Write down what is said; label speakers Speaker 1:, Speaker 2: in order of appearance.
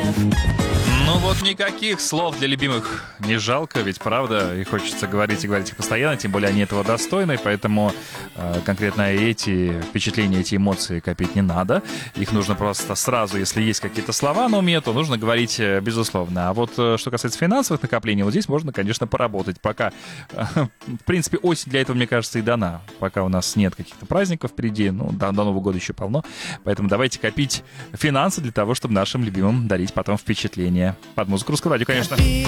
Speaker 1: Ну вот никаких слов для любимых не жалко, ведь правда, и хочется говорить и говорить их постоянно, тем более они этого достойны, поэтому конкретно эти впечатления, эти эмоции копить не надо. Их нужно просто сразу, если есть какие-то слова на уме, то нужно говорить безусловно. А вот что касается финансовых накоплений, вот здесь можно, конечно, поработать. Пока, в принципе, осень для этого, мне кажется, и дана. Пока у нас нет каких-то праздников впереди, ну, до Нового года еще полно. Поэтому давайте копить финансы для того, чтобы нашим любимым дарить потом впечатления. Под музыку Русского радио, конечно.